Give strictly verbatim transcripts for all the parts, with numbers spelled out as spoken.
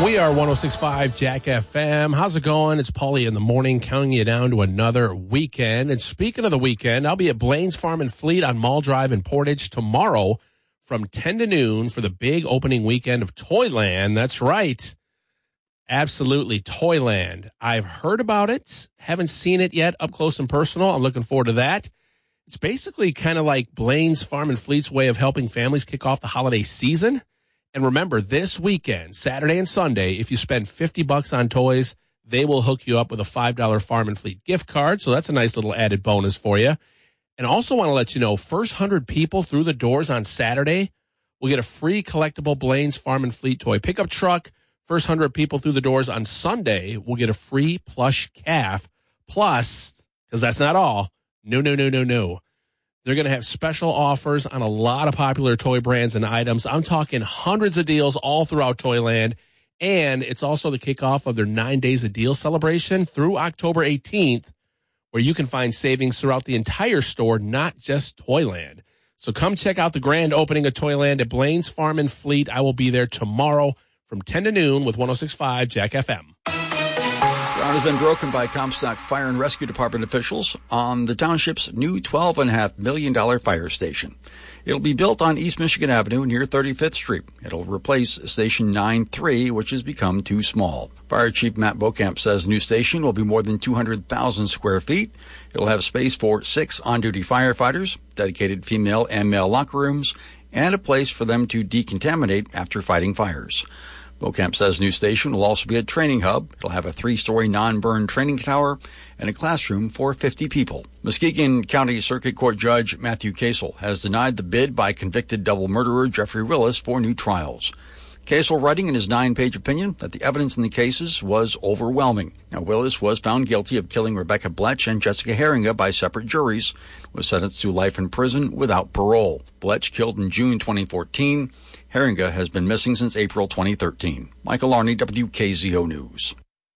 We are one oh six point five Jack F M. How's it going? It's Paulie in the morning, counting you down to another weekend. And speaking of the weekend, I'll be at Blaine's Farm and Fleet on Mall Drive in Portage tomorrow from ten to noon for the big opening weekend of Toyland. That's right. Absolutely, Toyland. I've heard about it, haven't seen it yet up close and personal. I'm looking forward to that. It's basically kind of like Blaine's Farm and Fleet's way of helping families kick off the holiday season. And remember, this weekend, Saturday and Sunday, if you spend fifty bucks on toys, they will hook you up with a five dollars Farm and Fleet gift card. So that's a nice little added bonus for you. And also want to let you know, first one hundred people through the doors on Saturday will get a free collectible Blaine's Farm and Fleet toy pickup truck. First one hundred people through the doors on Sunday will get a free plush calf. Plus, because that's not all, no, no, no, no, no. They're going to have special offers on a lot of popular toy brands and items. I'm talking hundreds of deals all throughout Toyland. And it's also the kickoff of their nine days of deal celebration through October eighteenth, where you can find savings throughout the entire store, not just Toyland. So come check out the grand opening of Toyland at Blaine's Farm and Fleet. I will be there tomorrow from ten to noon with one oh six point five Jack F M. Ground has been broken by Comstock Fire and Rescue Department officials on the township's new twelve point five million dollars fire station. It'll be built on East Michigan Avenue near thirty-fifth Street. It'll replace Station nine three, which has become too small. Fire Chief Matt Bokamp says the new station will be more than two hundred thousand square feet. It'll have space for six on-duty firefighters, dedicated female and male locker rooms, and a place for them to decontaminate after fighting fires. Bokamp says the new station will also be a training hub. It'll have a three-story non-burn training tower and a classroom for fifty people. Muskegon County Circuit Court Judge Matthew Casel has denied the bid by convicted double murderer Jeffrey Willis for new trials. Casel writing in his nine-page opinion that the evidence in the cases was overwhelming. Now, Willis was found guilty of killing Rebecca Bletch and Jessica Herringa by separate juries, was sentenced to life in prison without parole. Bletch killed in June twenty fourteen. Herringa has been missing since April twenty thirteen. Michael Larney, W K Z O News.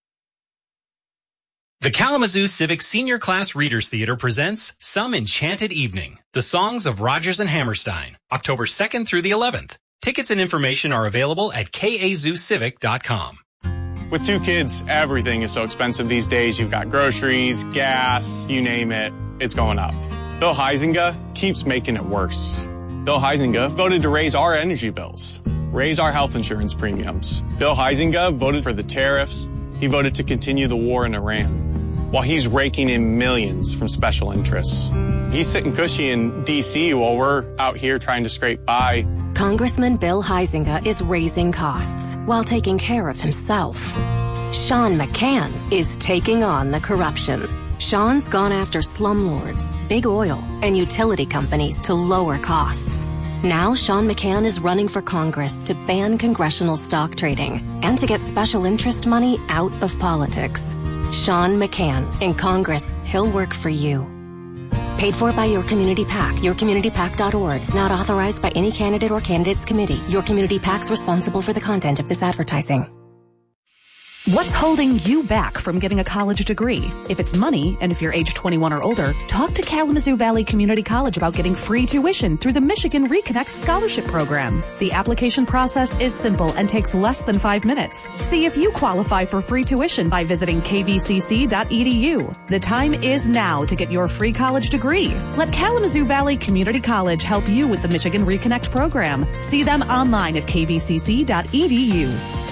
The Kalamazoo Civic Senior Class Readers Theater presents Some Enchanted Evening, the songs of Rodgers and Hammerstein, October second through the eleventh. Tickets and information are available at K A zoo civic dot com. With two kids, everything is so expensive these days. You've got groceries, gas, you name it, it's going up. Bill Huizenga keeps making it worse. Bill Huizenga voted to raise our energy bills, raise our health insurance premiums. Bill Huizenga voted for the tariffs. He voted to continue the war in Iran, while he's raking in millions from special interests. He's sitting cushy in D C while we're out here trying to scrape by. Congressman Bill Huizenga is raising costs while taking care of himself. Sean McCann is taking on the corruption. Sean's gone after slumlords, big oil, and utility companies to lower costs. Now Sean McCann is running for Congress to ban congressional stock trading and to get special interest money out of politics. Sean McCann. In Congress, he'll work for you. Paid for by your community PAC, your community pac dot org. Not authorized by any candidate or candidates committee. Your community PAC's responsible for the content of this advertising. What's holding you back from getting a college degree? If it's money, and if you're age twenty-one or older, talk to Kalamazoo Valley Community College about getting free tuition through the Michigan Reconnect Scholarship Program. The application process is simple and takes less than five minutes. See if you qualify for free tuition by visiting k v c c dot e d u. The time is now to get your free college degree. Let Kalamazoo Valley Community College help you with the Michigan Reconnect Program. See them online at k v c c dot e d u.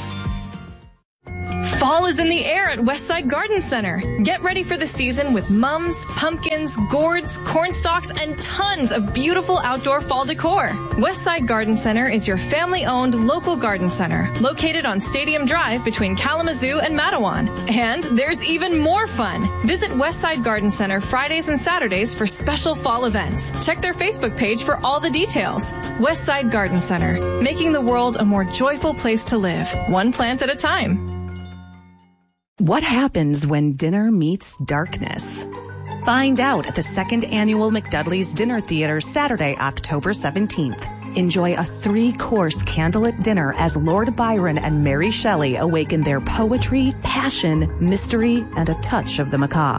Fall is in the air at Westside Garden Center. Get ready for the season with mums, pumpkins, gourds, corn stalks, and tons of beautiful outdoor fall decor. Westside Garden Center is your family-owned local garden center located on Stadium Drive between Kalamazoo and Matawan. And there's even more fun. Visit Westside Garden Center Fridays and Saturdays for special fall events. Check their Facebook page for all the details. Westside Garden Center, making the world a more joyful place to live, one plant at a time. What happens when dinner meets darkness? Find out at the second annual McDudley's Dinner Theater Saturday, October seventeenth. Enjoy a three-course candlelit dinner as Lord Byron and Mary Shelley awaken their poetry, passion, mystery, and a touch of the macabre.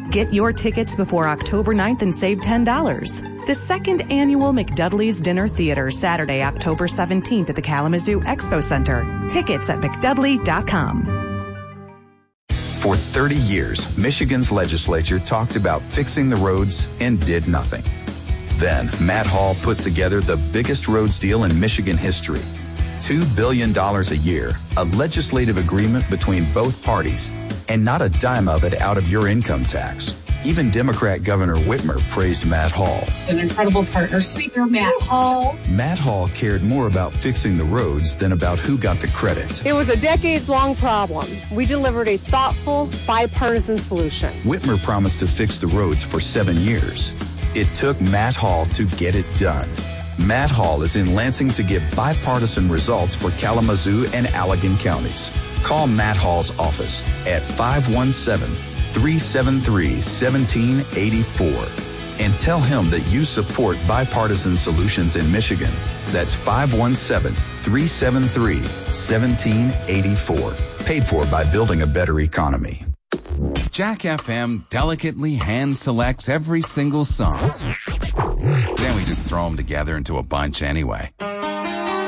Get your tickets before October ninth and save ten dollars. The second annual McDudley's Dinner Theater, Saturday, October seventeenth at the Kalamazoo Expo Center. Tickets at mcdudley dot com. For thirty years, Michigan's legislature talked about fixing the roads and did nothing. Then, Matt Hall put together the biggest roads deal in Michigan history. two billion dollars a year, a legislative agreement between both parties, and not a dime of it out of your income tax. Even Democrat Governor Whitmer praised Matt Hall. An incredible partner, Speaker Matt Hall. Matt Hall cared more about fixing the roads than about who got the credit. It was a decades-long problem. We delivered a thoughtful, bipartisan solution. Whitmer promised to fix the roads for seven years. It took Matt Hall to get it done. Matt Hall is in Lansing to get bipartisan results for Kalamazoo and Allegan counties. Call Matt Hall's office at five one seven, three seven three, one seven eight four and tell him that you support bipartisan solutions in Michigan. That's five one seven, three seven three, one seven eight four. Paid for by Building a Better Economy. Jack F M delicately hand selects every single song. Then we just throw them together into a bunch anyway.